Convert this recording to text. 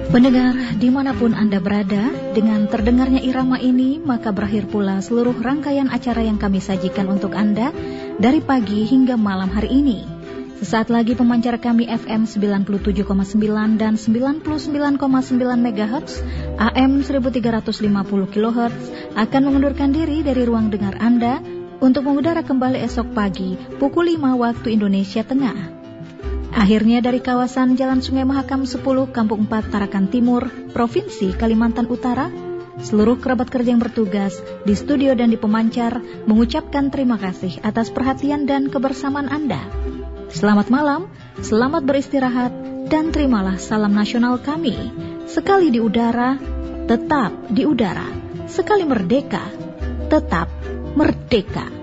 Pendengar, dimanapun Anda berada, dengan terdengarnya irama ini, maka berakhir pula seluruh rangkaian acara yang kami sajikan untuk Anda dari pagi hingga malam hari ini. Sesaat lagi pemancar kami FM 97,9 dan 99,9 MHz, AM 1350 kHz akan mengundurkan diri dari ruang dengar Anda untuk mengudara kembali esok pagi pukul 5 waktu Indonesia Tengah. Akhirnya dari kawasan Jalan Sungai Mahakam 10, Kampung 4, Tarakan Timur, Provinsi Kalimantan Utara, seluruh kerabat kerja yang bertugas di studio dan di pemancar mengucapkan terima kasih atas perhatian dan kebersamaan Anda. Selamat malam, selamat beristirahat, dan terimalah salam nasional kami. Sekali di udara, tetap di udara. Sekali merdeka, tetap merdeka.